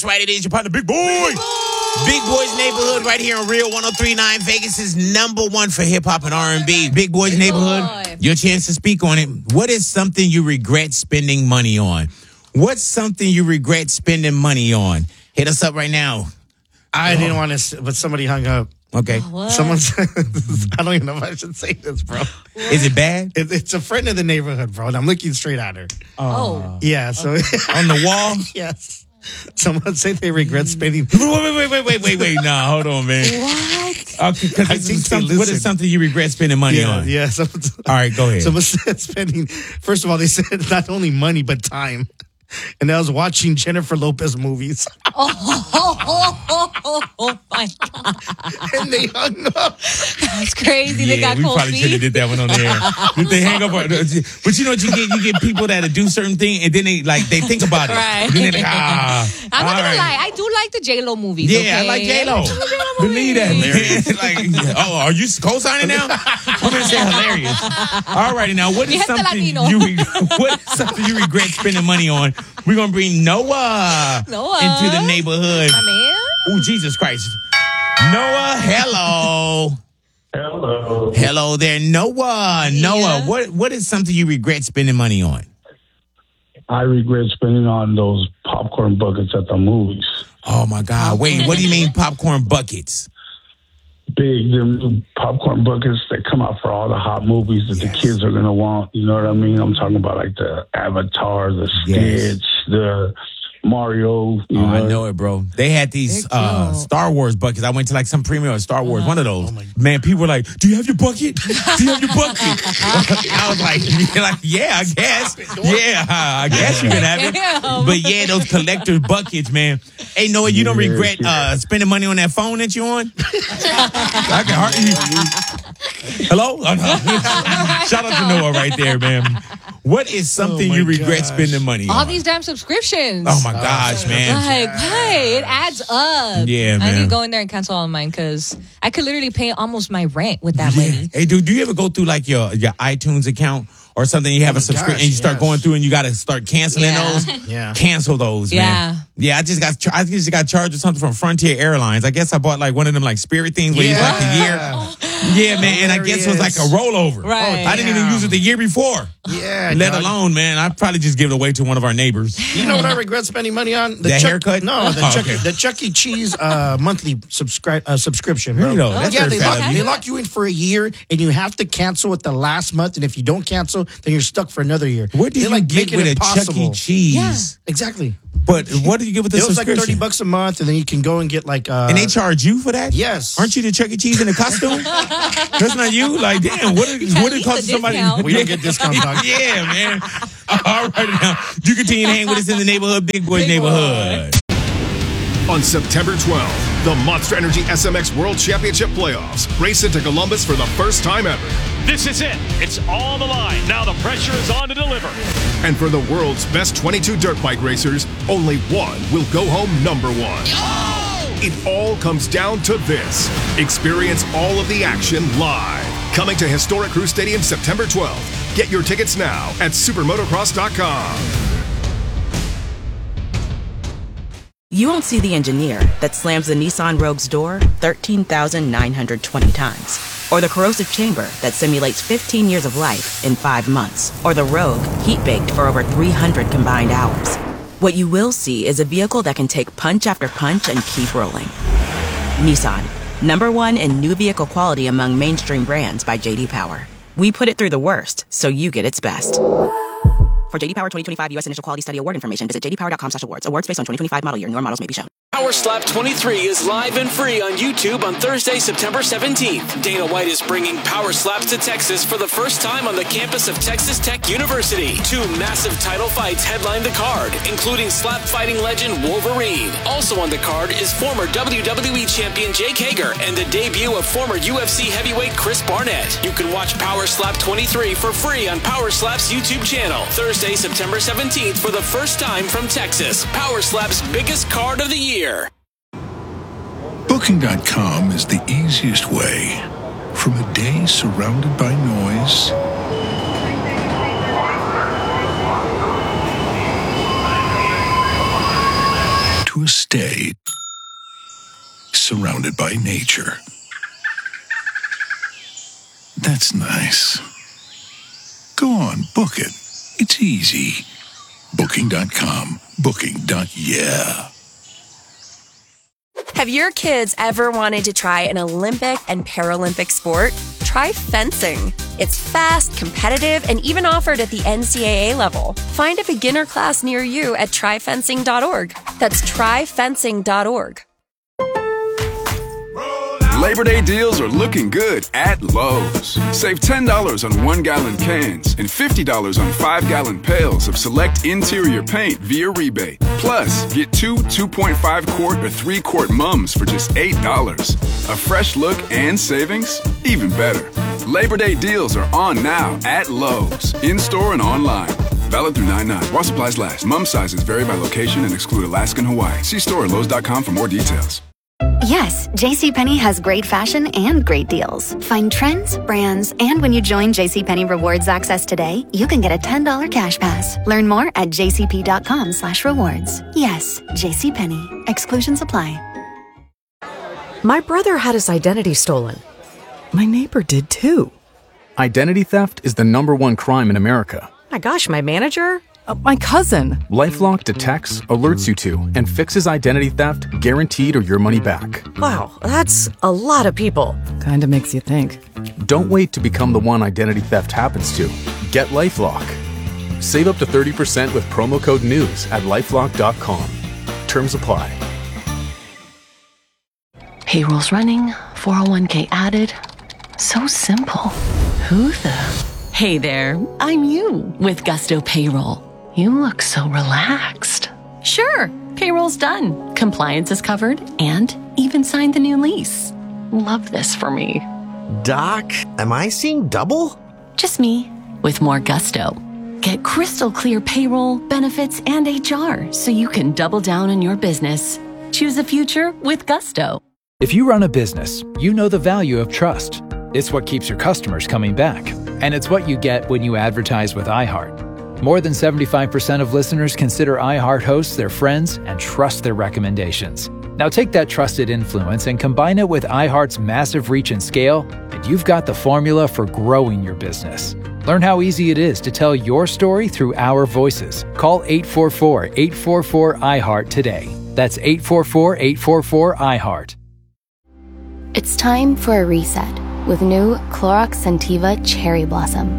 That's right, it is your partner, Big Boy. Big Boy's Neighborhood right here on Real 103.9, Vegas' number one for hip-hop and R&B. Big Boy's Neighborhood, your chance to speak on it. What is something you regret spending money on? What's something you regret spending money on? Hit us up right now. I didn't want to, but somebody hung up. Okay. Someone said, I don't even know if I should say this, bro. Is it bad? It's a friend of the neighborhood, bro, and I'm looking straight at her. Oh. Yeah, so. On the wall? Yes. Someone say they regret spending. Wait. No, hold on, man. What? Okay, because what is something you regret spending money on? Yeah. All right, go ahead. Someone said spending, first of all, they said not only money, but time. And I was watching Jennifer Lopez movies. Oh my God. And they hung up. That's crazy. They got we cold probably should have feet. did that one on the air. Did they hang up? But you know what you get? You get people that do certain thing and then they think about it. Right. Then they I'm not going to lie. I do like the J-Lo movies. Yeah, okay? I like J-Lo. Believe that, man. Are you co-signing now? I'm going to say hilarious. All righty, now, what is something you regret spending money on? We're going to bring Noah into the neighborhood. My man? Oh, Jesus Christ. Noah, hello. Hello there, Noah. Yeah. Noah, what is something you regret spending money on? I regret spending on those popcorn buckets at the movies. Oh, my God. Wait, what do you mean popcorn buckets? Big, them new popcorn buckets that come out for all the hot movies that the kids are going to want. You know what I mean? I'm talking about like the Avatar, the Stitch, the Mario. I know it, bro. They had these Star Wars buckets. I went to like some premiere of Star Wars, one of those. Man, people were like, do you have your bucket? Do you have your bucket? I was like, yeah, I guess. Yeah, I guess you can have it. Damn. But yeah, those collector's buckets, man. Hey, Noah, you don't regret spending money on that phone that you on? I can hardly. Hello? Oh, no. Shout out to Noah right there, man. What is something you regret spending money on? All these damn subscriptions. Oh, my gosh, man. Like, hey, it adds up. Yeah, man. I need to go in there and cancel all mine because I could literally pay almost my rent with that money. Hey, dude, do you ever go through like your iTunes account or something? You have a subscription and you start going through and you got to start canceling those. Yeah. Cancel those, man. Yeah, I just got charged with something from Frontier Airlines. I guess I bought like one of them like Spirit things where you like a year. Yeah, man, and I guess it was like a rollover. Right. I didn't even use it the year before. Yeah. Let alone, man, I'd probably just give it away to one of our neighbors. You know what I regret spending money on? The haircut? No, the Chuck E. Cheese monthly subscription. Bro. Really though? That's very fat of you. They lock you in for a year, and you have to cancel at the last month. And if you don't cancel, then you're stuck for another year. What do you get with a Chuck E. Cheese? Yeah, exactly. But what do you get with the subscription? It was like $30 a month, and then you can go and get like. And they charge you for that? Yes. Aren't you the Chuck E. Cheese in the costume? That's not you. Like, damn, what it cost somebody? We don't get discounts, dog. Yeah, man. All right, now you continue to hang with us in the neighborhood, Big Boy's Neighborhood. On September 12th, the Monster Energy SMX World Championship Playoffs race into Columbus for the first time ever. This is it. It's all on the line. Now the pressure is on to deliver. And for the world's best 22 dirt bike racers, only one will go home number one. It all comes down to this. Experience all of the action live. Coming to Historic Crew Stadium September 12th. Get your tickets now at supermotocross.com. You won't see the engineer that slams the Nissan Rogue's door 13,920 times. Or the corrosive chamber that simulates 15 years of life in 5 months. Or the Rogue heat-baked for over 300 combined hours. What you will see is a vehicle that can take punch after punch and keep rolling. Nissan, #1 in new vehicle quality among mainstream brands by J.D. Power. We put it through the worst, so you get its best. For J.D. Power 2025 U.S. Initial Quality Study Award information, visit jdpower.com/awards. Awards based on 2025 model year. Newer models may be shown. Power Slap 23 is live and free on YouTube on Thursday, September 17th. Dana White is bringing Power Slaps to Texas for the first time on the campus of Texas Tech University. 2 massive title fights headline the card, including slap fighting legend Wolverine. Also on the card is former WWE champion Jake Hager and the debut of former UFC heavyweight Chris Barnett. You can watch Power Slap 23 for free on Power Slap's YouTube channel. Thursday, September 17th for the first time from Texas. Power Slap's biggest card of the year. Booking.com is the easiest way. From a day surrounded by noise to to a stay, surrounded by nature. That's nice. Go on, book it. It's easy. Booking.com. Booking.yeah. Have your kids ever wanted to try an Olympic and Paralympic sport? Try fencing. It's fast, competitive, and even offered at the NCAA level. Find a beginner class near you at tryfencing.org. That's tryfencing.org. Labor Day deals are looking good at Lowe's. Save $10 on 1-gallon cans and $50 on 5-gallon pails of select interior paint via rebate. Plus, get 2 2.5-quart or 3-quart mums for just $8. A fresh look and savings? Even better. Labor Day deals are on now at Lowe's, in-store and online. Valid through 9/9. While supplies last. Mum sizes vary by location and exclude Alaska and Hawaii. See store at Lowe's.com for more details. Yes, JCPenney has great fashion and great deals. Find trends, brands, and when you join JCPenney Rewards Access today, you can get a $10 cash pass. Learn more at jcp.com/rewards. Yes, JCPenney. Exclusions apply. My brother had his identity stolen. My neighbor did too. Identity theft is the #1 crime in America. My gosh, my manager? My cousin. LifeLock detects, alerts you to, and fixes identity theft guaranteed or your money back. Wow, that's a lot of people. Kinda makes you think. Don't wait to become the one identity theft happens to. Get LifeLock. Save up to 30% with promo code NEWS at LifeLock.com. Terms apply. Payroll's running, 401k added. So simple. Who the? Hey there, I'm you with Gusto Payroll. You look so relaxed. Sure, payroll's done. Compliance is covered and even signed the new lease. Love this for me. Doc, am I seeing double? Just me with more gusto. Get crystal clear payroll, benefits, and HR so you can double down on your business. Choose a future with Gusto. If you run a business, you know the value of trust. It's what keeps your customers coming back. And it's what you get when you advertise with iHeart. More than 75% of listeners consider iHeart hosts their friends and trust their recommendations. Now take that trusted influence and combine it with iHeart's massive reach and scale, and you've got the formula for growing your business. Learn how easy it is to tell your story through our voices. Call 844-844-iHeart today. That's 844-844-iHeart. It's time for a reset with new Clorox Scentiva Cherry Blossom.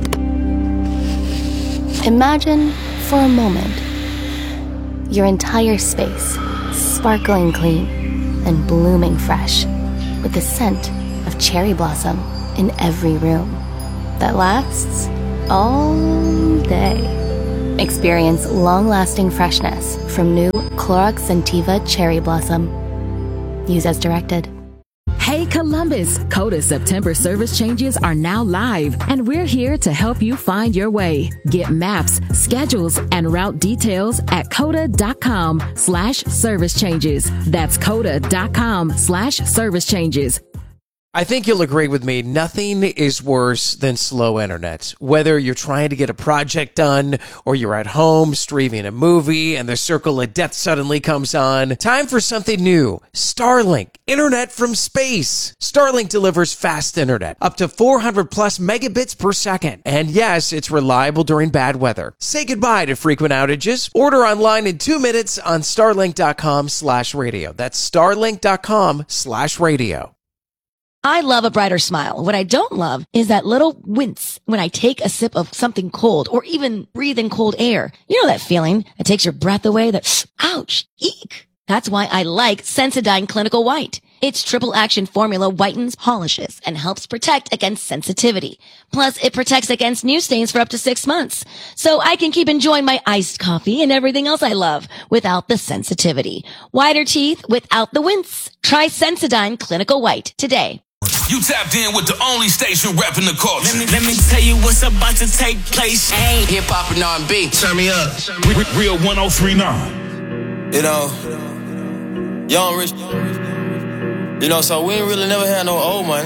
Imagine, for a moment, your entire space sparkling clean and blooming fresh with the scent of cherry blossom in every room that lasts all day. Experience long-lasting freshness from new Clorox Scentiva Cherry Blossom. Use as directed. Hey Columbus, Coda September service changes are now live, and we're here to help you find your way. Get maps, schedules, and route details at coda.com/service changes. That's coda.com/service changes. I think you'll agree with me, nothing is worse than slow internet. Whether you're trying to get a project done or you're at home streaming a movie and the circle of death suddenly comes on, time for something new. Starlink, internet from space. Starlink delivers fast internet, up to 400 plus megabits per second. And yes, it's reliable during bad weather. Say goodbye to frequent outages. Order online in 2 minutes on starlink.com/radio. That's starlink.com/radio. I love a brighter smile. What I don't love is that little wince when I take a sip of something cold or even breathe in cold air. You know that feeling that takes your breath away, that ouch, eek. That's why I like Sensodyne Clinical White. Its triple action formula whitens, polishes, and helps protect against sensitivity. Plus, it protects against new stains for up to 6 months. So I can keep enjoying my iced coffee and everything else I love without the sensitivity. Whiter teeth without the wince. Try Sensodyne Clinical White today. You tapped in with the only station repping the culture. Let me tell you what's about to take place. Hey. Hip hop and R&B. Turn me up. Real 1039. You know, young rich. You know, so we ain't really never had no old money.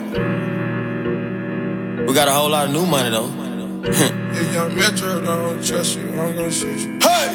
We got a whole lot of new money though. If young Metro don't trust you, I'm gonna shoot you. Hey!